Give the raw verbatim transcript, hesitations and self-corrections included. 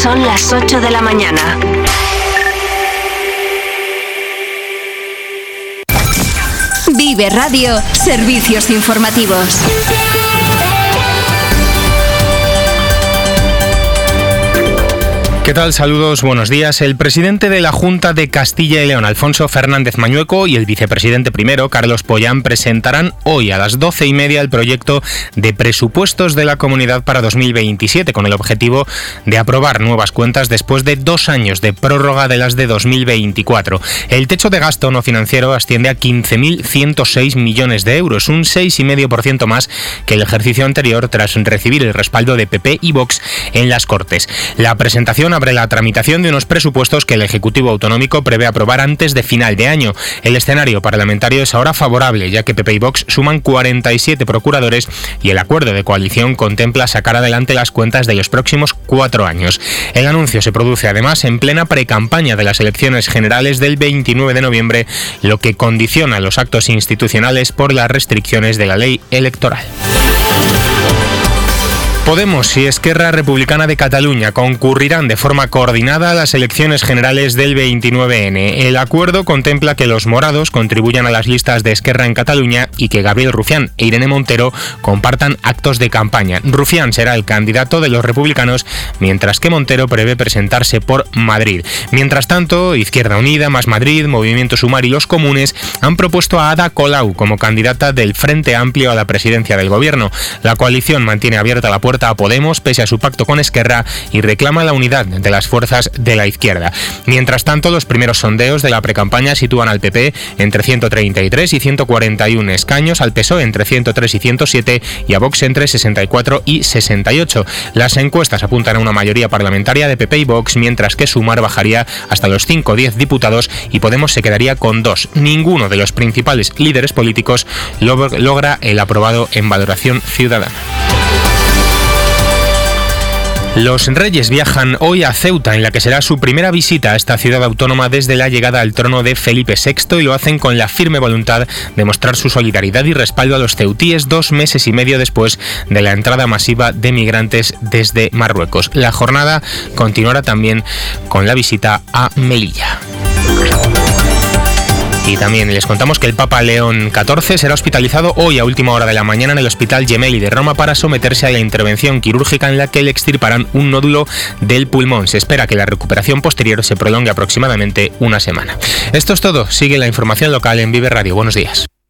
Son las ocho de la mañana. Vive Radio, servicios informativos. ¿Qué tal? Saludos, buenos días. El presidente de la Junta de Castilla y León, Alfonso Fernández Mañueco, y el vicepresidente primero, Carlos Pollán, presentarán hoy a las doce y media el proyecto de presupuestos de la Comunidad para dos mil veintisiete, con el objetivo de aprobar nuevas cuentas después de dos años de prórroga de las de dos mil veinticuatro. El techo de gasto no financiero asciende a quince mil ciento seis millones de euros, un seis coma cinco por ciento más que el ejercicio anterior, tras recibir el respaldo de P P y Vox en las Cortes. La presentación abre la tramitación de unos presupuestos que el Ejecutivo Autonómico prevé aprobar antes de final de año. El escenario parlamentario es ahora favorable, ya que P P y Vox suman cuarenta y siete procuradores y el acuerdo de coalición contempla sacar adelante las cuentas de los próximos cuatro años. El anuncio se produce además en plena precampaña de las elecciones generales del veintinueve de noviembre, lo que condiciona los actos institucionales por las restricciones de la ley electoral. Podemos y Esquerra Republicana de Cataluña concurrirán de forma coordinada a las elecciones generales del veintinueve ene. El acuerdo contempla que los morados contribuyan a las listas de Esquerra en Cataluña y que Gabriel Rufián e Irene Montero compartan actos de campaña. Rufián será el candidato de los republicanos, mientras que Montero prevé presentarse por Madrid. Mientras tanto, Izquierda Unida, Más Madrid, Movimiento Sumar y los comunes han propuesto a Ada Colau como candidata del Frente Amplio a la presidencia del gobierno. La coalición mantiene abierta la puerta a Podemos pese a su pacto con Esquerra y reclama la unidad de las fuerzas de la izquierda. Mientras tanto, los primeros sondeos de la precampaña sitúan al P P entre ciento treinta y tres y ciento cuarenta y uno escaños, al P S O E entre ciento tres y ciento siete y a Vox entre sesenta y cuatro y sesenta y ocho. Las encuestas apuntan a una mayoría parlamentaria de P P y Vox, mientras que Sumar bajaría hasta los cinco o diez diputados y Podemos se quedaría con dos. Ninguno de los principales líderes políticos logra el aprobado en valoración ciudadana. Los Reyes viajan hoy a Ceuta, en la que será su primera visita a esta ciudad autónoma desde la llegada al trono de Felipe sexto, y lo hacen con la firme voluntad de mostrar su solidaridad y respaldo a los ceutíes dos meses y medio después de la entrada masiva de migrantes desde Marruecos. La jornada continuará también con la visita a Melilla. Y también les contamos que el Papa León catorce será hospitalizado hoy a última hora de la mañana en el Hospital Gemelli de Roma para someterse a la intervención quirúrgica en la que le extirparán un nódulo del pulmón. Se espera que la recuperación posterior se prolongue aproximadamente una semana. Esto es todo. Sigue la información local en Vive Radio. Buenos días.